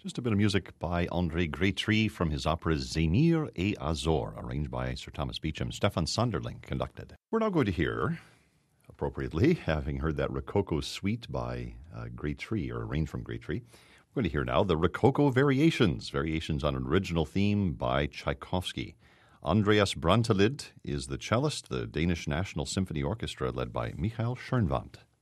Just a bit of music by André Grétry from his opera Zemir et Azor, arranged by Sir Thomas Beecham. Stefan Sonderling conducted. We're now going to hear, appropriately, having heard that Rococo Suite by Grétry, or arranged from Grétry, we're going to hear now the Rococo Variations, variations on an original theme by Tchaikovsky. Andreas Brantelid is the cellist, the Danish National Symphony Orchestra led by Michael Schoenwandt.